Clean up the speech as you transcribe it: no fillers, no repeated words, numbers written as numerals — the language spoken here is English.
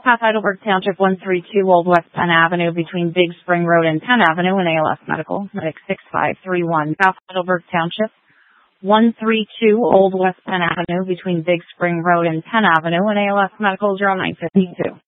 South Heidelberg Township, 132 Old West Penn Avenue between Big Spring Road and Penn Avenue and ALS Medical, medic 6531. South Heidelberg Township, 132 Old West Penn Avenue between Big Spring Road and Penn Avenue and ALS Medical 0952.